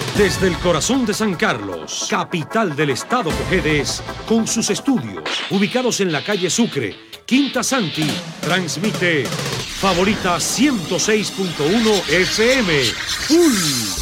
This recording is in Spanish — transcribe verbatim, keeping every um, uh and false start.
Desde el corazón de San Carlos, capital del estado Cojedes, con sus estudios ubicados en la calle Sucre, Quinta Santi, transmite Favorita ciento seis punto uno F M. Full